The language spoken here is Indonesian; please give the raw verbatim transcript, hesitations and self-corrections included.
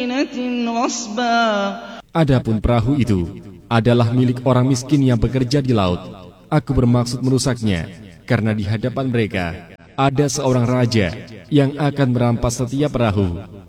Adapun perahu itu adalah milik orang miskin yang bekerja di laut. Aku bermaksud merusaknya karena di hadapan mereka ada seorang raja yang akan merampas setiap perahu